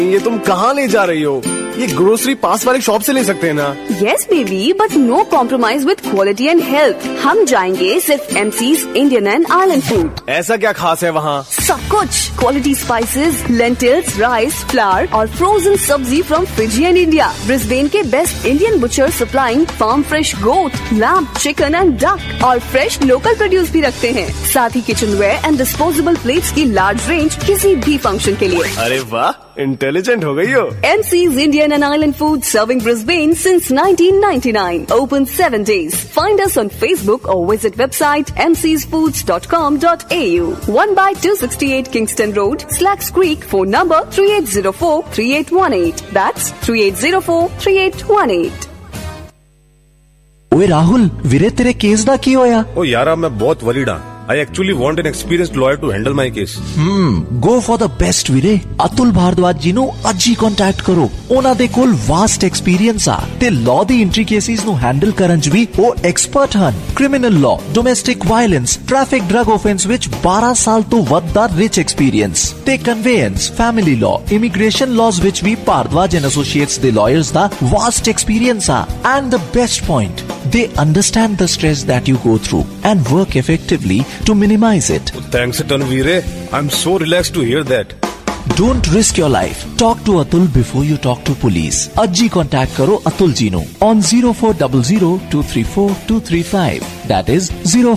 ये तुम कहाँ ले जा रही हो? ये ग्रोसरी पास वाली शॉप से ले सकते हैं ना? Yes baby, but no compromise with quality and health. हम जाएंगे सिर्फ MC's Indian and Island Food. ऐसा क्या खास है वहाँ? सब कुछ quality spices, lentils, rice, flower और फ्रोजन सब्जी from Fiji and India. Brisbane के best Indian butcher supplying farm fresh goat, lamb, chicken and duck और फ्रेश लोकल प्रोड्यूस भी रखते हैं. साथ ही kitchen where and disposable plates की लार्ज रेंज किसी भी फंक्शन के लिए. अरे वाह, इंटेलिजेंट हो गई हो. MC's Indian and Island Food serving Brisbane since 1999. Open 7 days. Find us on Facebook or visit website mcsfoods.com.au. 1/268 Kingston Road, Slacks Creek. Phone number 3804-3818. That's 3804-3818. ओए राहुल, वीरे तेरे केस दा की होया? ओ यारा, मैं बहुत वरीड हाँ. I actually want an experienced lawyer to handle my case. Go for the best ਵੀਰੇ. ਅਤੁਲ ਭਾਰਦਵਾਜ ਜੀ ਨੂੰ ਅੱਜ ਹੀ ਕੰਟੈਕਟ ਕਰੋ. ਉਹਨਾਂ ਦੇ ਕੋਲ ਵਾਸਟ ਐਕਸਪੀਰੀਅੰਸ ਆ ਤੇ ਲਾਅ ਦੀ ਇੰਟ੍ਰਿਕੇਸੀਜ਼ ਨੂੰ ਹੈਂਡਲ ਕਰਨ 'ਚ ਵੀ ਉਹ ਐਕਸਪਰਟ ਹਨ. Criminal law, domestic violence, traffic drug offence ਵਿੱਚ 12 ਸਾਲ ਤੋਂ ਵੱਧ ਦਾ ਰਿਚ ਐਕਸਪੀਰੀਅੰਸ ਤੇ ਕਨਵੇਅੰਸ, ਫੈਮਿਲੀ ਲਾਅ, ਇਮੀਗ੍ਰੇਸ਼ਨ ਲਾਜ਼ ਵਿੱਚ ਵੀ ਭਾਰਦਵਾਜ ਐਂਡ ਐਸੋਸੀਏਟਸ ਦੇ ਲਾਇਰਸ ਦਾ ਵਾਸਟ ਐਕਸਪੀਰੀਅੰਸ ਆ. And the best point, they understand the stress that you go through and work effectively to minimize it. Thanks a ton, Veere. I'm so relaxed to hear that. Don't risk your life. Talk to Atul before you talk to police. Ajji contact karo Atul ji nu on 0400-234-235. That is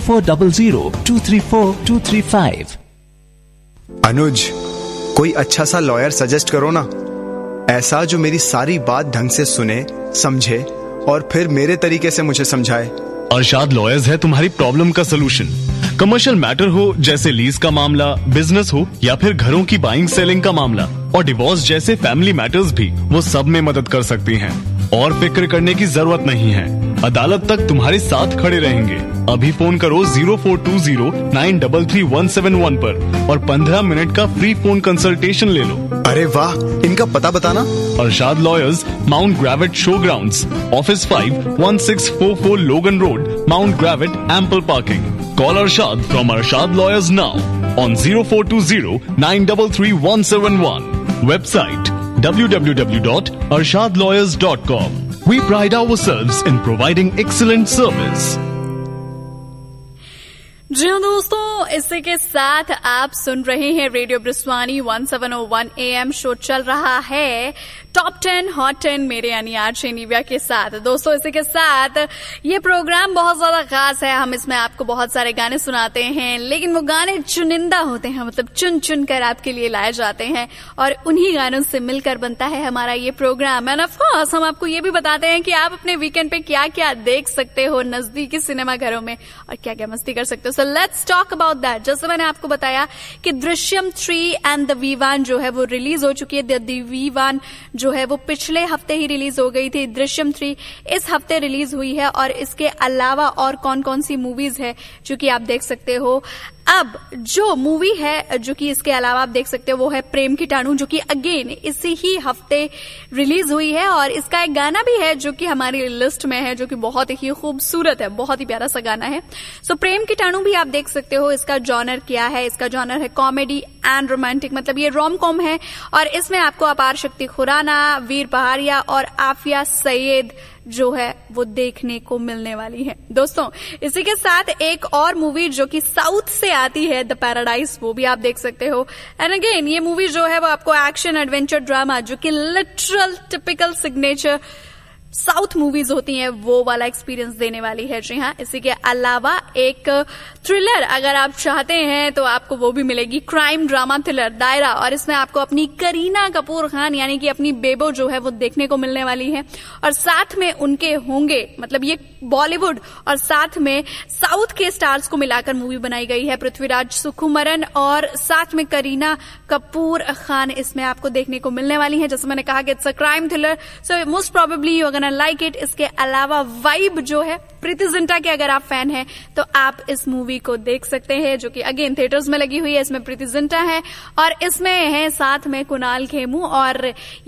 0400-234-235. अनुज, कोई अच्छा सा lawyer suggest करो ना. ऐसा जो मेरी सारी बात ढंग से सुने, समझे और फिर मेरे तरीके से मुझे समझाए. अरशाद लॉयर्स है तुम्हारी प्रॉब्लम का सलूशन. कमर्शियल मैटर हो जैसे लीज का मामला, बिजनेस हो या फिर घरों की बाइंग सेलिंग का मामला और डिवोर्स जैसे फैमिली मैटर्स भी, वो सब में मदद कर सकती हैं. और फिक्र करने की जरूरत नहीं है, अदालत तक तुम्हारे साथ खड़े रहेंगे. अभी फोन करो 0420-933-171 पर और 15 मिनट का फ्री फोन कंसल्टेशन ले लो. अरे वाह, इनका पता बताना. Arshad lawyers, mount ग्रेविट show grounds, office 5, 1644 लोगन road, mount ग्रेविट, ample parking. Call Arshad from Arshad Lawyers now on 0420-933-171. Website www.arshadlawyers.com. We pride ourselves in providing excellent service. जी हाँ दोस्तों, इसी के साथ आप सुन रहे हैं रेडियो ब्रिस्वानी 1701 AM. शो चल रहा है टॉप 10 हॉट 10 मेरे यानी आरजे निव्या के साथ. दोस्तों, इसी के साथ ये प्रोग्राम बहुत ज्यादा खास है. हम इसमें आपको बहुत सारे गाने सुनाते हैं, लेकिन वो गाने चुनिंदा होते हैं, मतलब चुन चुन कर आपके लिए लाए जाते हैं और उन्हीं गानों से मिलकर बनता है हमारा ये प्रोग्राम. एंड ऑफ कोर्स हम आपको ये भी बताते हैं कि आप अपने वीकेंड पे क्या क्या देख सकते हो नजदीकी सिनेमा घरों में और क्या क्या मस्ती कर सकते हो. So let's talk about that. जैसे मैंने आपको बताया कि दृश्यम 3 एंड द वी1 जो है वो रिलीज हो चुकी है. द वी1 जो है वो पिछले हफ्ते ही रिलीज हो गई थी. दृश्यम 3 इस हफ्ते रिलीज हुई है. और इसके अलावा और कौन कौन सी मूवीज है जो कि आप देख सकते हो. अब जो मूवी है जो कि इसके अलावा आप देख सकते हो वो है प्रेम कीटाणु, जो कि अगेन इसी ही हफ्ते रिलीज हुई है. और इसका एक गाना भी है जो कि हमारी लिस्ट में है, जो कि बहुत ही खूबसूरत है, बहुत ही प्यारा सा गाना है. सो प्रेम कीटाणु भी आप देख सकते हो. इसका जॉनर क्या है? इसका जॉनर है कॉमेडी एंड रोमांटिक, मतलब ये रोम कॉम है. और इसमें आपको अपार शक्ति खुराना, वीर पहाड़िया और आफिया सैयद जो है वो देखने को मिलने वाली है. दोस्तों, इसी के साथ एक और मूवी जो कि साउथ से आती है, द पैराडाइज, वो भी आप देख सकते हो. एंड अगेन ये मूवी जो है वो आपको एक्शन एडवेंचर ड्रामा, जो कि literal typical signature south movies होती हैं, वो वाला एक्सपीरियंस देने वाली है. जी हाँ, इसी के अलावा एक थ्रिलर अगर आप चाहते हैं तो आपको वो भी मिलेगी, क्राइम ड्रामा थ्रिलर दायरा. और इसमें आपको अपनी करीना कपूर खान यानी कि अपनी बेबो जो है वो देखने को मिलने वाली है. और साथ में उनके होंगे, मतलब ये बॉलीवुड और साथ में साउथ के स्टार्स को मिलाकर मूवी बनाई गई है. पृथ्वीराज सुकुमारन और साथ में करीना कपूर खान इसमें आपको देखने को मिलने वाली है. जैसे मैंने कहा कि it's a crime thriller, so most probably you are gonna like it. इसके अलावा वाइब जो है प्रीति जिंटा के अगर आप फैन हैं तो आप इस मूवी को देख सकते हैं, जो कि अगेन थिएटर्स में लगी हुई है. इसमें प्रीति जिंटा है और इसमें है साथ में कुणाल खेमू. और